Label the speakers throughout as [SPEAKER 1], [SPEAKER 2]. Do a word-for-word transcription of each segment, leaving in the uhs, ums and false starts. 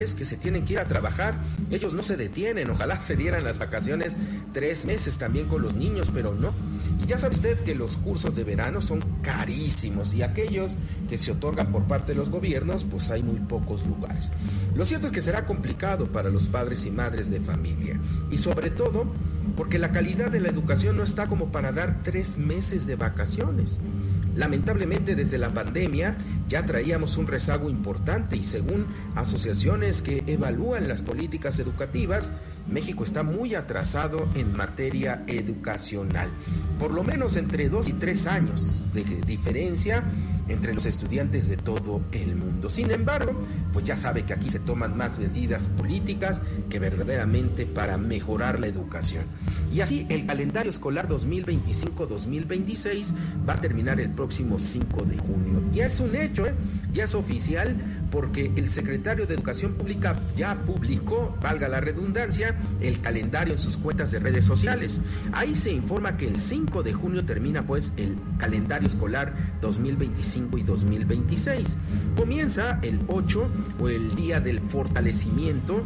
[SPEAKER 1] que se tienen que ir a trabajar, ellos no se detienen. Ojalá se dieran las vacaciones tres meses también con los niños, pero no. Y ya sabe usted que los cursos de verano son carísimos y aquellos que se otorgan por parte de los gobiernos, pues hay muy pocos lugares. Lo cierto es que será complicado para los padres y madres de familia, y sobre todo porque la calidad de la educación no está como para dar tres meses de vacaciones. Lamentablemente, desde la pandemia ya traíamos un rezago importante y según asociaciones que evalúan las políticas educativas, México está muy atrasado en materia educacional. Por lo menos entre dos y tres años de diferencia entre los estudiantes de todo el mundo. Sin embargo, pues ya sabe que aquí se toman más medidas políticas que verdaderamente para mejorar la educación. Y así el calendario escolar dos mil veinticinco dos mil veintiséis va a terminar el próximo cinco de junio. Ya es un hecho, ¿eh? Ya es oficial, porque el secretario de Educación Pública ya publicó, valga la redundancia, el calendario en sus cuentas de redes sociales. Ahí se informa que el cinco de junio termina pues el calendario escolar dos mil veinticinco y dos mil veintiséis. Comienza el ocho, o el día del fortalecimiento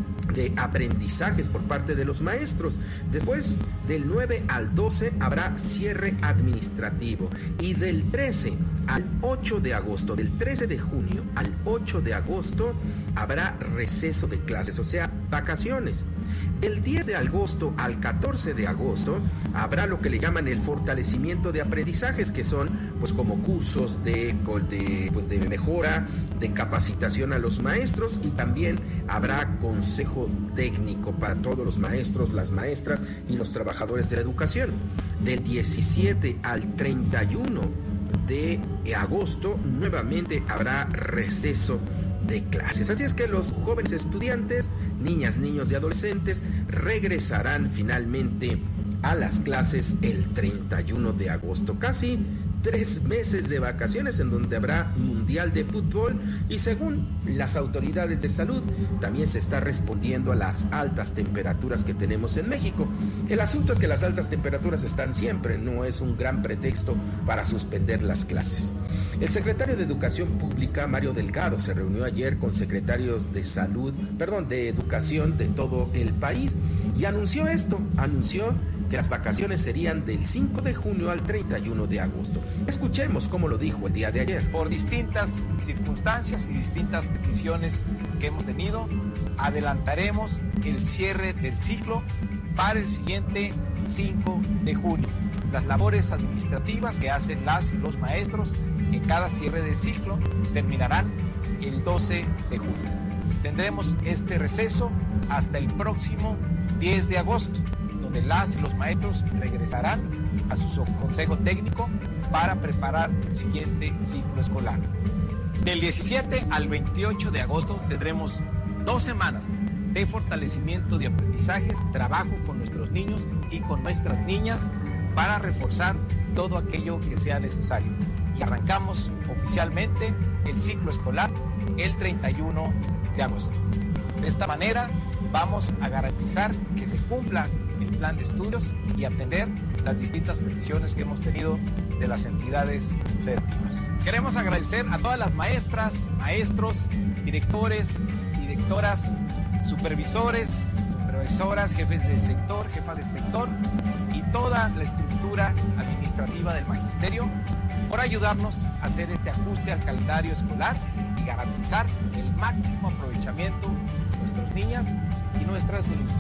[SPEAKER 1] de aprendizajes por parte de los maestros. Después, del nueve al doce habrá cierre administrativo, y del trece al ocho de agosto, del trece de junio al ocho de agosto habrá receso de clases, o sea, vacaciones. Del diez de agosto al catorce de agosto habrá lo que le llaman el fortalecimiento de aprendizajes, que son pues como cursos de, de, pues, de mejora, de capacitación a los maestros, y también habrá consejo técnico para todos los maestros, las maestras y los trabajadores de la educación. Del diecisiete al treinta y uno de agosto nuevamente habrá receso de clases. Así es que los jóvenes estudiantes, niñas, niños y adolescentes regresarán finalmente a las clases el treinta y uno de agosto. Casi tres meses de vacaciones en donde habrá Mundial de Fútbol, y según las autoridades de salud también se está respondiendo a las altas temperaturas que tenemos en México. El asunto es que las altas temperaturas están siempre, no es un gran pretexto para suspender las clases. El secretario de Educación Pública, Mario Delgado, se reunió ayer con secretarios de salud, perdón, de educación de todo el país, y anunció esto, anunció que las vacaciones serían del cinco de junio al treinta y uno de agosto. Escuchemos cómo lo dijo el día de ayer.
[SPEAKER 2] Por distintas circunstancias y distintas peticiones que hemos tenido, adelantaremos el cierre del ciclo para el siguiente cinco de junio. Las labores administrativas que hacen las y los maestros en cada cierre de ciclo terminarán el doce de junio. Tendremos este receso hasta el próximo diez de agosto, donde las y los maestros regresarán a su consejo técnico para preparar el siguiente ciclo escolar. Del diecisiete al veintiocho de agosto tendremos dos semanas de fortalecimiento de aprendizajes, trabajo con nuestros niños y con nuestras niñas para reforzar todo aquello que sea necesario. Y arrancamos oficialmente el ciclo escolar el treinta y uno de agosto. De esta manera vamos a garantizar que se cumpla el plan de estudios y atender las distintas peticiones que hemos tenido de las entidades federativas. Queremos agradecer a todas las maestras, maestros, directores, directoras, supervisores, supervisoras, jefes de sector, jefas de sector y toda la estructura administrativa del magisterio por ayudarnos a hacer este ajuste al calendario escolar y garantizar el máximo aprovechamiento de nuestras niñas y nuestras niños.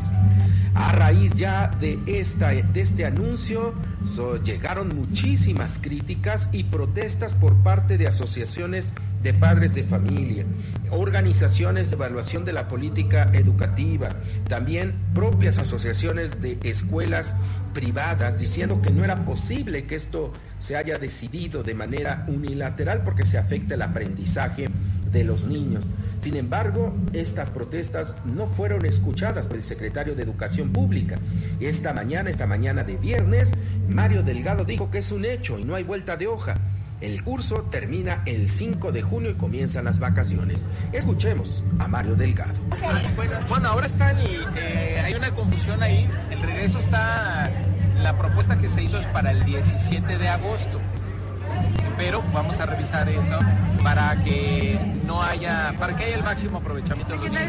[SPEAKER 1] A raíz ya de, esta, de este anuncio, so, llegaron muchísimas críticas y protestas por parte de asociaciones de padres de familia, organizaciones de evaluación de la política educativa, también propias asociaciones de escuelas privadas, diciendo que no era posible que esto se haya decidido de manera unilateral porque se afecta el aprendizaje de los niños. Sin embargo, estas protestas no fueron escuchadas por el secretario de Educación Pública. Esta mañana, esta mañana de viernes, Mario Delgado dijo que es un hecho y no hay vuelta de hoja. El curso termina el cinco de junio y comienzan las vacaciones. Escuchemos a Mario Delgado.
[SPEAKER 3] Bueno, bueno ahora está el, eh, hay una confusión ahí. El regreso está, la propuesta que se hizo es para el diecisiete de agosto. Pero vamos a revisar eso para que no haya, para que haya el máximo aprovechamiento de los niños.